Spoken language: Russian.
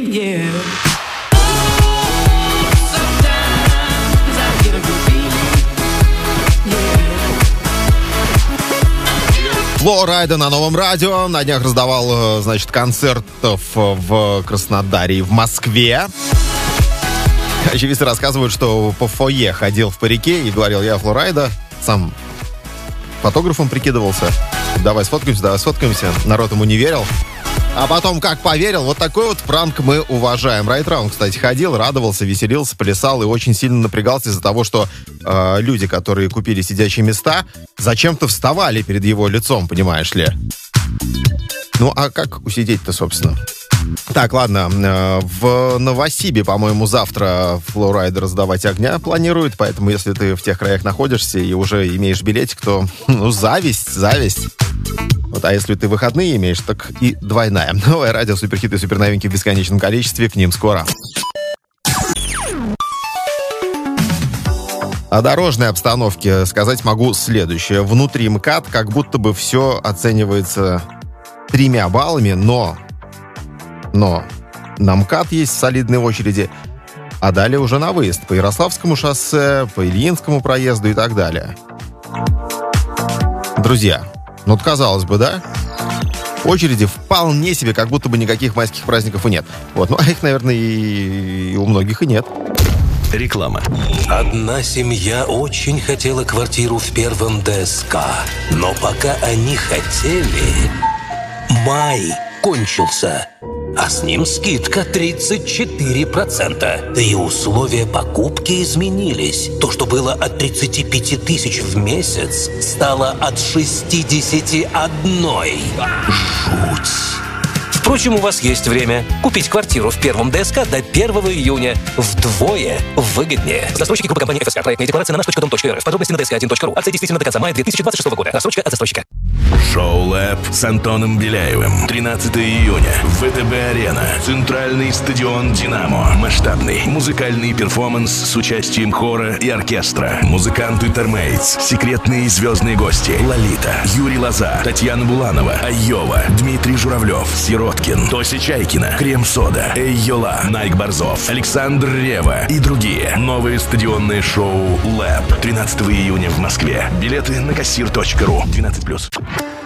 Фло Райда на Новом радио. На днях раздавал, значит, концертов в Краснодаре и в Москве. Очевидцы рассказывают, что по фойе ходил в парике и говорил: я Фло Райда. Сам фотографом прикидывался. Давай сфоткаемся. Народ ему не верил. А потом, как поверил, вот такой вот пранк мы уважаем. Райд Раун, кстати, ходил, радовался, веселился, плясал и очень сильно напрягался из-за того, что люди, которые купили сидячие места, зачем-то вставали перед его лицом, понимаешь ли. Ну, а как усидеть-то, собственно? Так, ладно, в Новосибе, по-моему, завтра Фло Райда раздавать огня планирует, поэтому если ты в тех краях находишься и уже имеешь билетик, то, зависть. Вот, а если ты выходные имеешь, так и двойная. Новое радио, суперхиты, суперновинки в бесконечном количестве. К ним скоро. О дорожной обстановке сказать могу следующее. Внутри МКАД как будто бы все оценивается 3 баллами, но на МКАД есть солидные очереди, а далее уже на выезд по Ярославскому шоссе, по Ильинскому проезду и так далее. Друзья, казалось бы, да? Очереди вполне себе, как будто бы никаких майских праздников и нет. Вот, а их, наверное, и у многих и нет. Реклама. Одна семья очень хотела квартиру в первом ДСК, но пока они хотели, май кончился, а с ним скидка 34%. Да и условия покупки изменились. То, что было от 35 тысяч в месяц, стало от 61. Жуть. Впрочем, у вас есть время купить квартиру в первом ДСК до 1 июня вдвое выгоднее. Застройщики группы компании ФСК. Проектная декларация на nаш.dom.rf. Подробности на dsk1.ru. Акция действительно до конца мая 2026 года. Рассрочка от застройщика. Шоу «Лэп» с Антоном Беляевым. 13 июня. ВТБ-арена. Центральный стадион «Динамо». Масштабный музыкальный перформанс с участием хора и оркестра. Музыканты Термейтс. Секретные звездные гости. Лолита. Юрий Лоза. Татьяна Буланова. Айова. Дмитрий Журавлев. Сироткин. Тося Чайкина. Крем-сода. Эйола. Найк Борзов. Александр Ревва и другие. Новые стадионные шоу «Лэп». 13 июня в Москве. Билеты на кассир.ру. 12+.